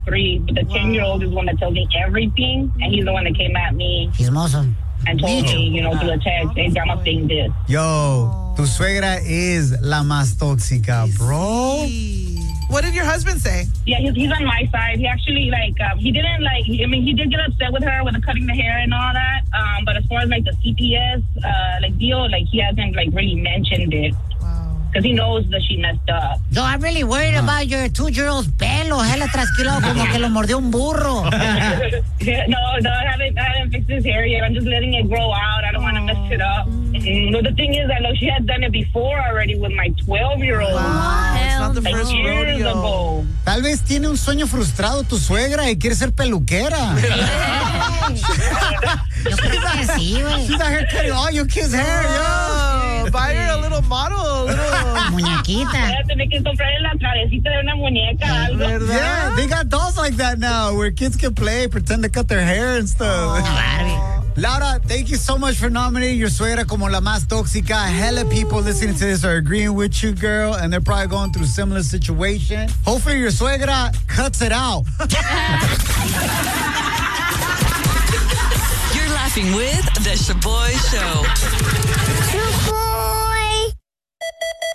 3, but the 10-year-old is the one that tells me everything, and he's the one that came at me. Chismoso. And told me, through the text, hey, grandma's saying this. Yo, tu suegra is la más tóxica, bro. What did your husband say? Yeah, he's on my side. He actually, he didn't, he did get upset with her with the cutting the hair and all that. But as far as, the CPS, deal, he hasn't, really mentioned it. Because he knows that she messed up. So I'm really worried about your 2-year-old's pelo. Hella trasquilado como que lo mordió un burro. No, I haven't fixed his hair yet. I'm just letting it grow out. I don't want to mess it up. No, the thing is, I know she had done it before already with my 12-year-old. Wow, it's not the first years rodeo. ago. Tal vez tiene un sueño frustrado tu suegra y quiere ser peluquera. Yo creo que sí, güey. She's out here cutting all your kids' hair, yo. Buy her a little model, a little muñequita. Voy a tener que comprarle la cabecita de una muñeca, algo. Yeah, they got dolls like that now where kids can play, pretend to cut their hair and stuff. Laura, thank you so much for nominating your suegra como la más tóxica. Hella people listening to this are agreeing with you, girl, and they're probably going through a similar situation. Hopefully your suegra cuts it out. You're laughing with The Shaboy Show.